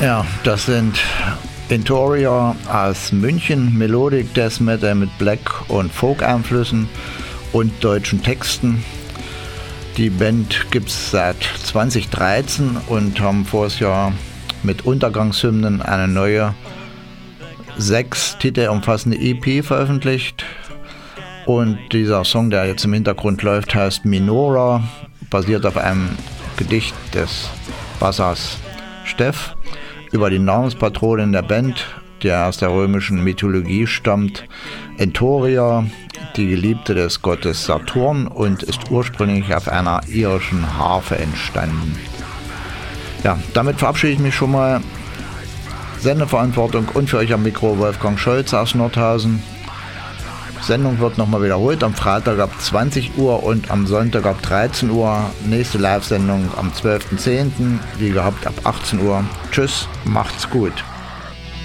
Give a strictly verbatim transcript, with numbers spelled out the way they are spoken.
Ja, das sind Entoria aus München, Melodic Death Metal mit Black- und Folk-Einflüssen und deutschen Texten. Die Band gibt es seit zwanzig dreizehn und haben voriges Jahr mit Untergangshymnen eine neue, sechs Titel umfassende E P veröffentlicht. Und dieser Song, der jetzt im Hintergrund läuft, heißt Minora, basiert auf einem Gedicht des Bassers Steff über die Namenspatronin der Band, die aus der römischen Mythologie stammt, Entoria, die Geliebte des Gottes Saturn, und ist ursprünglich auf einer irischen Harfe entstanden. Ja, damit verabschiede ich mich schon mal. Sendeverantwortung und für euch am Mikro Wolfgang Scholz aus Nordhausen. Sendung wird nochmal wiederholt am Freitag ab zwanzig Uhr und am Sonntag ab dreizehn Uhr. Nächste Live-Sendung am zwölften zehnten wie gehabt ab achtzehn Uhr. Tschüss, macht's gut.